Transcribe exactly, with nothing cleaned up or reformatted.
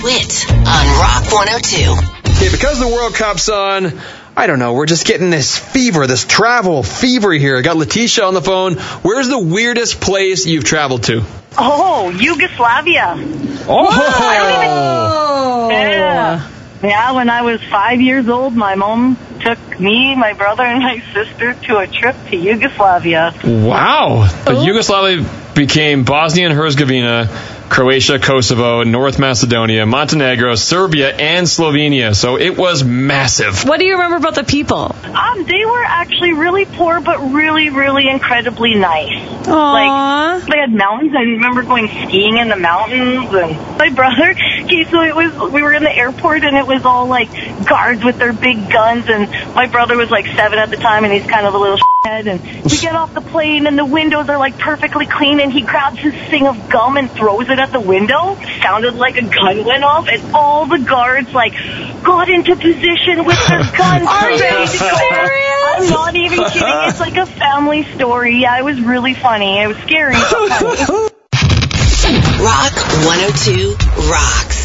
Wit on Rock one oh two. Okay, because the World Cup's on, I don't know, we're just getting this fever, this travel fever here. I got Letitia on the phone. Where's the weirdest place you've traveled to? Oh, Yugoslavia. Oh! Oh. Yeah. Yeah, when I was five years old, my mom took me, my brother, and my sister to a trip to Yugoslavia. Wow. So Yugoslavia became Bosnia and Herzegovina, Croatia, Kosovo, North Macedonia, Montenegro, Serbia, and Slovenia. So it was massive. What do you remember about the people? Um, they were actually really poor, but really, really incredibly nice. Aww. Like, they had mountains. I remember going skiing in the mountains. And my brother, okay, so it was, we were in the airport, and it was all, like, guards with their big guns. And my brother was, like, seven at the time, and he's kind of a little head. And we get off the plane, and the windows are, like, perfectly clean, and he grabs his thing of gum and throws it at the window. Sounded like a gun went off, and all the guards like got into position with their guns. Are you ready to go. serious? I'm not even kidding. It's like a family story. Yeah, it was really funny. It was scary, but funny. Rock one oh two rocks.